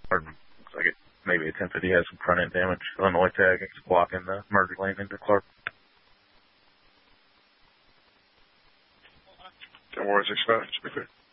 Or looks like it maybe a 1050 has some front end damage. Illinois tag, it's blocking the merger lane into Clark. 10 Wars expect. Should be clear.